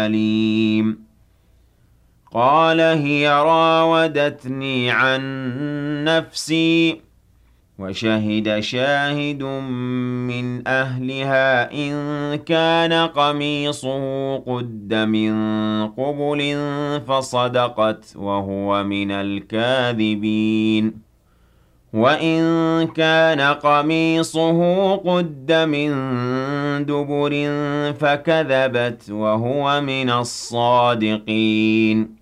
أليم قال هي راودتني عن نفسي وشهد شاهد من أهلها إن كان قميصه قد من قبل فصدقت وهو من الكاذبين وإن كان قميصه قد من دبر فكذبت وهو من الصادقين